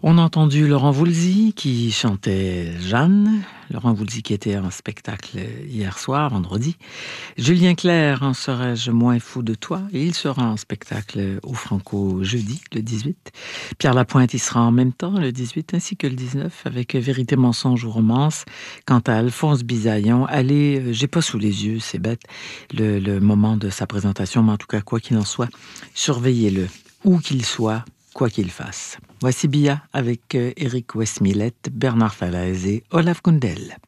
On a entendu Laurent Voulzy qui chantait Jeanne. Laurent Voulzy qui était en spectacle hier soir, vendredi. Julien Clerc, en serais-je moins fou de toi? Il sera en spectacle au Franco jeudi, le 18. Pierre Lapointe, il sera en même temps, le 18, ainsi que le 19, avec Vérité, mensonge ou romance. Quant à Alphonse Bisaillon, allez, j'ai pas sous les yeux, c'est bête, le moment de sa présentation, mais en tout cas, quoi qu'il en soit, surveillez-le, où qu'il soit, quoi qu'il fasse. Voici Bia avec Éric Westmillet, Bernard Falaise et Olaf Kundel.